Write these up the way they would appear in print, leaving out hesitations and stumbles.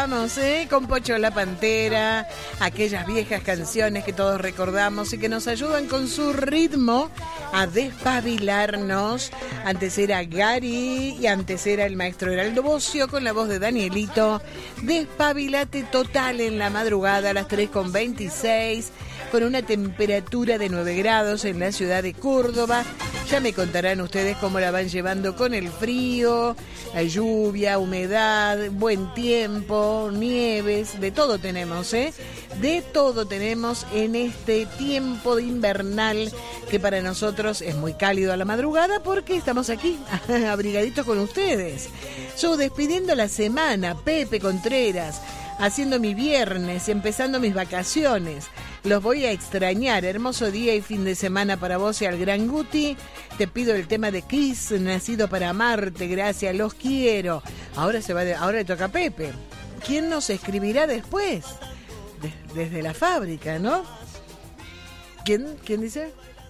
recordamos, con Pocho la Pantera, aquellas viejas canciones que todos recordamos y que nos ayudan con su ritmo a despabilarnos. Antes era Gary y antes era el maestro Heraldo Bocio con la voz de Danielito. Despabilate total en la madrugada a las 3:26 con una temperatura de 9 grados en la ciudad de Córdoba. Ya me contarán ustedes cómo la van llevando con el frío, la lluvia, humedad, buen tiempo, nieves, de todo tenemos, De todo tenemos en este tiempo de invernal que para nosotros es muy cálido a la madrugada porque estamos aquí, abrigaditos con ustedes. Yo despidiendo la semana, Pepe Contreras, haciendo mi viernes, empezando mis vacaciones. Los voy a extrañar. Hermoso día y fin de semana para vos y al gran Guti. Te pido el tema de Kiss, Nacido para Amarte. Gracias, los quiero. Ahora le toca a Pepe. ¿Quién nos escribirá después? Desde la fábrica, ¿no? ¿Quién dice?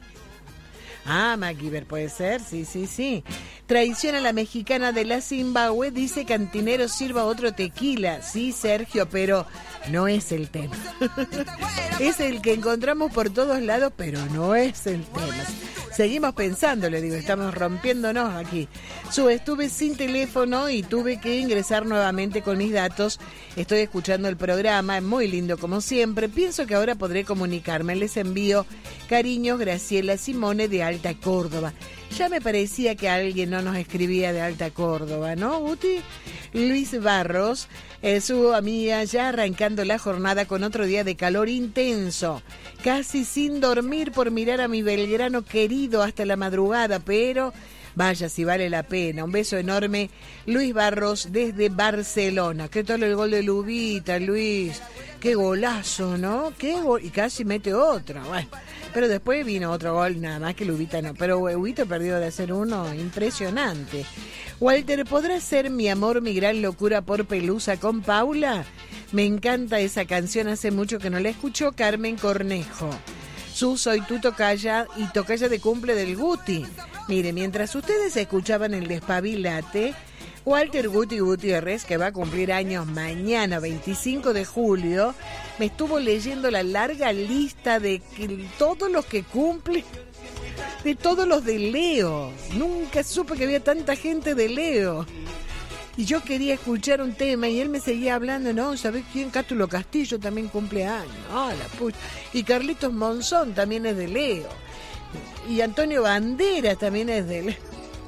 Ah, MacGyver puede ser, sí. Traición a la mexicana de la Zimbabue, dice Cantinero, sirva otro tequila. Sí, Sergio, pero no es el tema. Es el que encontramos por todos lados, pero no es el tema. Seguimos pensando, le digo, estamos rompiéndonos aquí. Estuve sin teléfono y tuve que ingresar nuevamente con mis datos. Estoy escuchando el programa, muy lindo como siempre. Pienso que ahora podré comunicarme. Les envío cariños, Graciela Simone de Alta Córdoba. Ya me parecía que alguien no nos escribía de Alta Córdoba, ¿no, Guti? Luis Barros, su amiga, ya arrancando la jornada con otro día de calor intenso. Casi sin dormir por mirar a mi Belgrano querido hasta la madrugada, pero vaya si vale la pena. Un beso enorme, Luis Barros desde Barcelona. ¿Qué tal el gol de Lubita, Luis? Qué golazo, ¿no? Y casi mete otro. Bueno, pero después vino otro gol, nada más que Lubita no. Pero Huevito perdió de hacer uno impresionante. Walter, ¿podrá ser Mi amor, mi gran locura por Pelusa con Paula? Me encanta esa canción, hace mucho que no la escuchó. Carmen Cornejo. Soy tu tocaya y tocaya de cumple del Guti. Mire, mientras ustedes escuchaban el Despabilate, Walter Guti Gutiérrez, que va a cumplir años mañana, 25 de julio, me estuvo leyendo la larga lista de todos los que cumplen, de todos los de Leo. Nunca supe que había tanta gente de Leo. Y yo quería escuchar un tema y él me seguía hablando, ¿no? ¿Sabés quién? Cátulo Castillo también cumple años. Ah, la pucha. Y Carlitos Monzón también es de Leo. Y Antonio Banderas también es de Leo.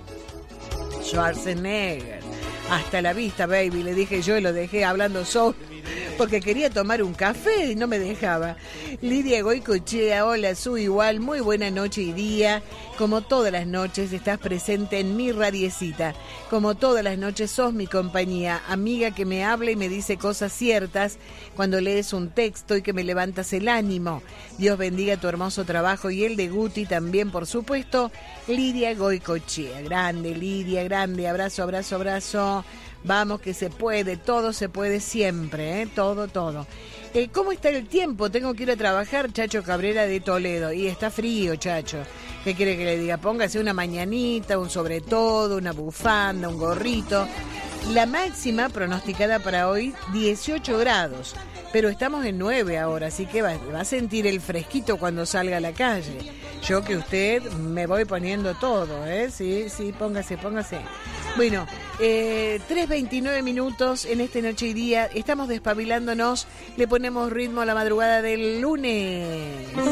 Schwarzenegger. Hasta la vista, baby, le dije yo y lo dejé hablando solo. Porque quería tomar un café y no me dejaba. Lidia Goicochea, hola, Su igual, muy buena noche y día. Como todas las noches estás presente en mi radiecita. Como todas las noches sos mi compañía, amiga que me habla y me dice cosas ciertas cuando lees un texto y que me levantas el ánimo. Dios bendiga tu hermoso trabajo y el de Guti también, por supuesto. Lidia Goicochea, grande Lidia, grande, abrazo, abrazo, abrazo. Vamos que se puede, todo se puede siempre, todo. ¿Cómo está el tiempo? Tengo que ir a trabajar, Chacho Cabrera de Toledo. Y está frío, Chacho. ¿Qué quiere que le diga? Póngase una mañanita, un sobre todo, una bufanda, un gorrito. La máxima pronosticada para hoy, 18 grados. Pero estamos en 9 ahora, así que va a sentir el fresquito cuando salga a la calle. Yo que usted me voy poniendo todo, Sí, póngase. Bueno, 3:29 minutos en este noche y día. Estamos despabilándonos, le ponemos ritmo a la madrugada del lunes.